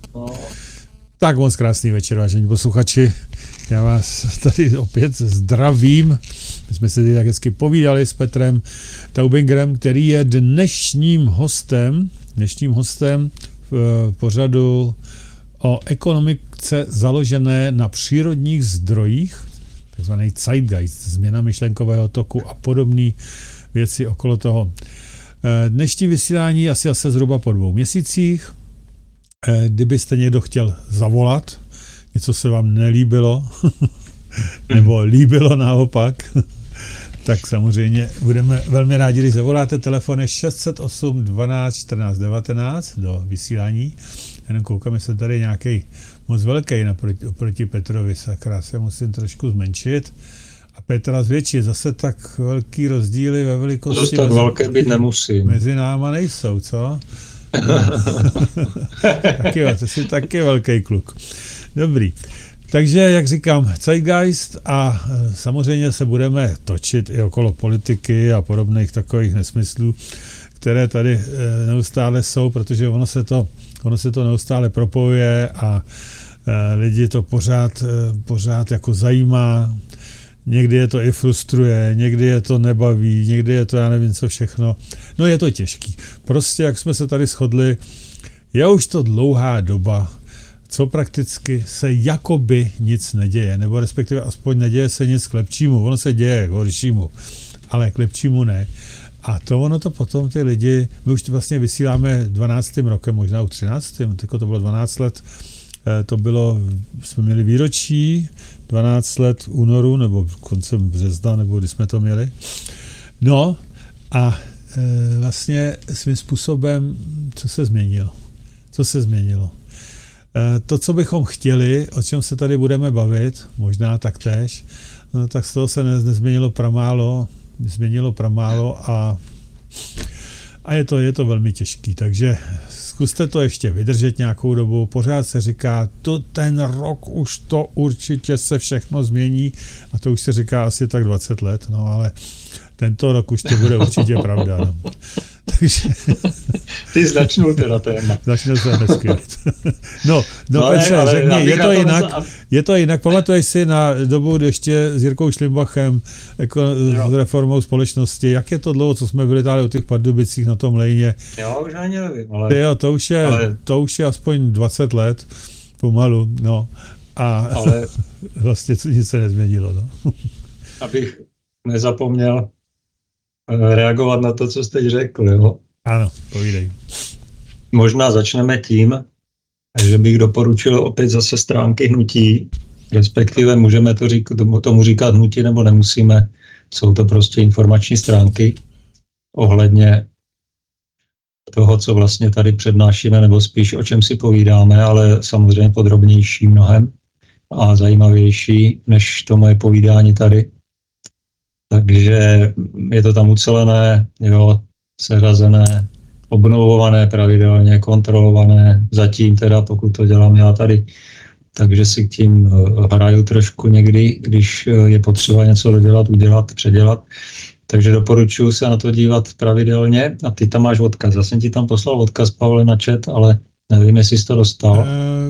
Tak moc krásný večer, vážení posluchači. Já vás tady opět zdravím. My jsme se tady tak hezky povídali s Petrem Taubingerem, který je dnešním hostem v pořadu o ekonomice založené na přírodních zdrojích, takzvaný Zeitgeist, změna myšlenkového toku a podobné věci okolo toho. Dnešní vysílání asi zhruba po 2 měsících. Kdybyste někdo chtěl zavolat, něco se vám nelíbilo, nebo líbilo naopak, tak samozřejmě budeme velmi rádi, když zavoláte. Telefon je 608 12 14 19 do vysílání. Jenom koukám, jestli tady nějaký moc velký oproti Petrovi, sakra, se musím trošku zmenšit. A Petra zvětšit, zase tak velký rozdíly ve velikosti. Zase tak velké být nemusím. Mezi náma nejsou, co? To jsi taky velký kluk. Dobrý. Takže, jak říkám, Zeitgeist a samozřejmě se budeme točit i okolo politiky a podobných takových nesmyslů, které tady neustále jsou, protože ono se to neustále propojuje a lidi to pořád jako zajímá. Někdy je to i frustruje, někdy je to nebaví, někdy je to já nevím co všechno. No je to těžký. Prostě, jak jsme se tady shodli, je už to dlouhá doba, co prakticky se jakoby nic neděje, nebo respektive aspoň neděje se nic k lepšímu. Ono se děje k horšímu, ale k lepšímu ne. A ono to potom ty lidi, my už vlastně vysíláme 12. rokem, možná už 13. Tyko to bylo 12 let, jsme měli výročí, 12 let v únoru, nebo koncem března, nebo kdy jsme to měli. No a vlastně svým způsobem, co se změnilo? To, co bychom chtěli, o čem se tady budeme bavit, možná taktéž, no tak z toho se nezměnilo pramálo a je to velmi těžký, takže zkuste to ještě vydržet nějakou dobu, pořád se říká, ten rok už to určitě se všechno změní a to už se říká asi tak 20 let, no ale tento rok už to bude určitě pravda. No. Takže... Ty začnul teda téma. Začne se hezky. No Petře, řekni, je to jinak. Pamatuješ si na dobu, kdy ještě s Jirkou Šlimbachem jako s reformou společnosti, jak je to dlouho, co jsme byli tady u těch Pardubicích na tom lejně? Jo, už ani nevím, ale... Jo, to už je aspoň 20 let pomalu, no. Ale vlastně nic se nezměnilo, no. Abych nezapomněl reagovat na to, co jste řekl, jo? Ano, povídej. Možná začneme tím, že bych doporučil opět zase stránky hnutí, respektive můžeme tomu říkat hnutí, nebo nemusíme. Jsou to prostě informační stránky ohledně toho, co vlastně tady přednášíme, nebo spíš o čem si povídáme, ale samozřejmě podrobnější mnohem a zajímavější než to moje povídání tady. Takže je to tam ucelené, jo, seřazené, obnovované pravidelně, kontrolované, zatím teda, pokud to dělám já tady, takže si k tím hraju trošku někdy, když je potřeba něco dodělat, udělat, předělat. Takže doporučuji se na to dívat pravidelně a ty tam máš odkaz. Já jsem ti tam poslal odkaz, Pavle, na chat, ale nevím, jestli jsi to dostal.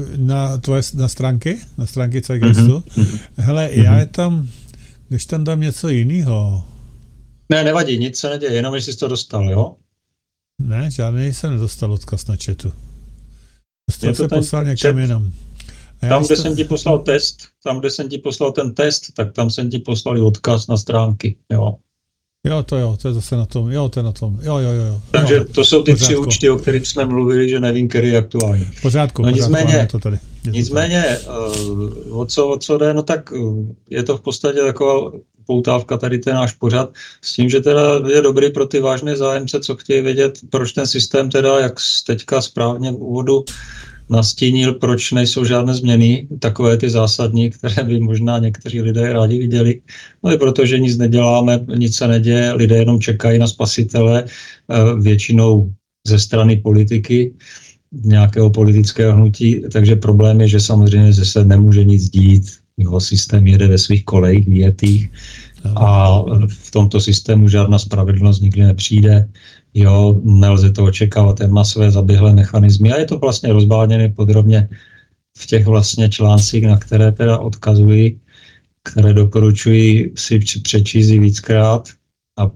Na stránky Zeitgeistu? Hele, já je tam... Když tam dám něco jiného. Ne, nevadí, nic se neděje, jenom jestli jsi to dostal, jo? Ne, žádný jsem nedostal odkaz na chatu. To se poslal někam jinam. Tam, kde jsem ti poslal ten test, tak tam jsem ti poslal i odkaz na stránky, jo? Jo, to je zase na tom, jo. Takže to jsou ty 3 účty, o kterých jsme mluvili, že nevím, který je aktuální. Pořádku, nicméně, o co jde, no tak je to v podstatě taková poutávka tady ten náš pořad, s tím, že teda je dobrý pro ty vážné zájemce, co chtějí vědět, proč ten systém teda, jak teďka správně v úvodu nastínil, proč nejsou žádné změny, takové ty zásadní, které by možná někteří lidé rádi viděli. No i protože nic neděláme, nic se neděje, lidé jenom čekají na spasitele, většinou ze strany politiky, nějakého politického hnutí, takže problém je, že samozřejmě se nemůže nic dít, jeho systém jede ve svých kolejích vyjetých a v tomto systému žádná spravedlnost nikdy nepřijde. jo, nelze to očekávat, ten masové zaběhlé mechanismy a je to vlastně rozváděné podrobně v těch vlastně článcích, na které teda odkazují, které doporučuji si přečíst víckrát a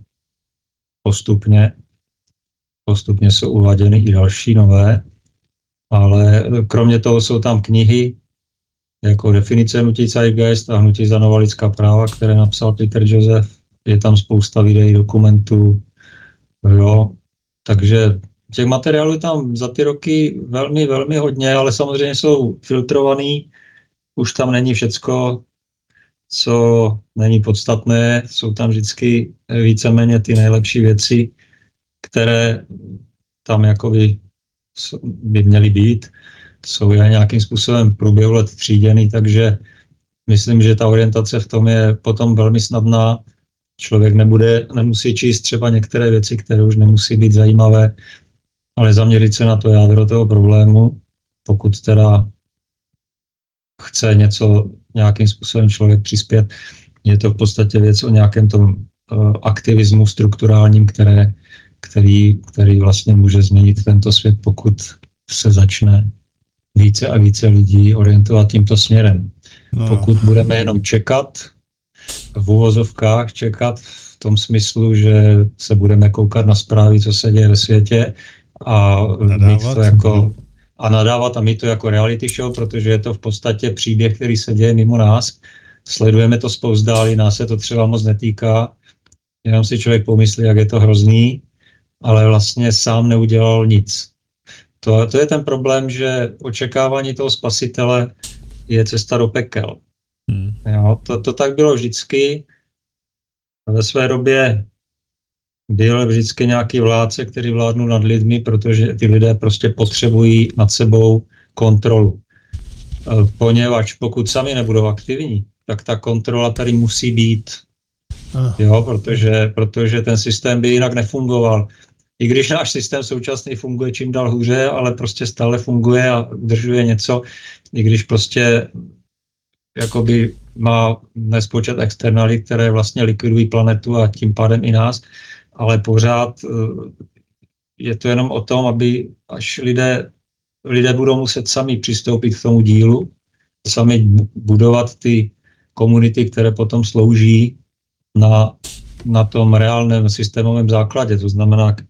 postupně jsou uváděny i další nové, ale kromě toho jsou tam knihy jako definice hnutí Zeitgeist a hnutí za nová lidská práva, které napsal Peter Joseph, je tam spousta videí, dokumentů, jo, takže těch materiálů je tam za ty roky velmi, velmi hodně, ale samozřejmě jsou filtrovaný, už tam není všecko, co není podstatné, jsou tam vždycky víceméně ty nejlepší věci, které tam jakoby by měly být, jsou nějakým způsobem v průběhu let tříděný, takže myslím, že ta orientace v tom je potom velmi snadná. Člověk nemusí číst třeba některé věci, které už nemusí být zajímavé, ale zaměřit se na to jádro toho problému, pokud teda chce nějakým způsobem člověk přispět. Je to v podstatě věc o nějakém tom aktivismu strukturálním, který vlastně může změnit tento svět, pokud se začne více a více lidí orientovat tímto směrem. No. Pokud budeme jenom čekat, v uvozovkách čekat v tom smyslu, že se budeme koukat na zprávy, co se děje ve světě a mít to jako a nadávat a mít to jako reality show, protože je to v podstatě příběh, který se děje mimo nás. Sledujeme to zpovzdálí, nás se to třeba moc netýká, jenom si člověk pomyslí, jak je to hrozný, ale vlastně sám neudělal nic. To je ten problém, že očekávání toho spasitele je cesta do pekel. Jo, to tak bylo vždycky. Ve své době byl vždycky nějaký vládce, který vládnul nad lidmi, protože ty lidé prostě potřebují nad sebou kontrolu. Poněvadž pokud sami nebudou aktivní, tak ta kontrola tady musí být. Jo, protože ten systém by jinak nefungoval. I když náš systém současný funguje čím dál hůře, ale prostě stále funguje a udržuje něco, i když prostě jakoby má nespočet externalit, které vlastně likvidují planetu a tím pádem i nás, ale pořád je to jenom o tom, aby až lidé budou muset sami přistoupit k tomu dílu, sami budovat ty komunity, které potom slouží na tom reálném systémovém základě, to znamená